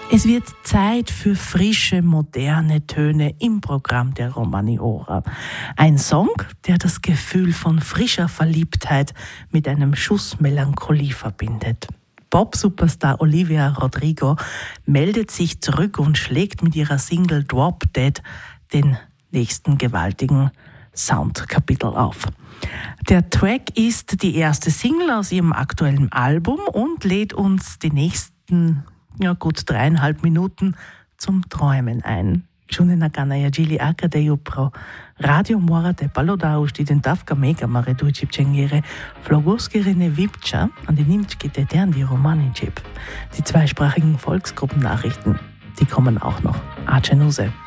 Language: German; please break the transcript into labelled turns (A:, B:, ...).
A: Es wird Zeit für frische, moderne Töne im Programm der Romani-Ora. Ein Song, der das Gefühl von frischer Verliebtheit mit einem Schuss Melancholie verbindet. Pop-Superstar Olivia Rodrigo meldet sich zurück und schlägt mit ihrer Single Drop Dead den nächsten gewaltigen Soundkapitel auf. Der Track ist die erste Single aus ihrem aktuellen Album und lädt uns die nächsten gut 3,5 Minuten zum Träumen ein. Giunena Ganaya Gili Akadeyu pro Radio Morate Palodau stiden Tavka Mega Maredu Chipchengere Flogoskerine Vipcha an die Nimchkite deren die Romani-Chip. Die zweisprachigen Volksgruppennachrichten, die kommen auch noch. Acenuse.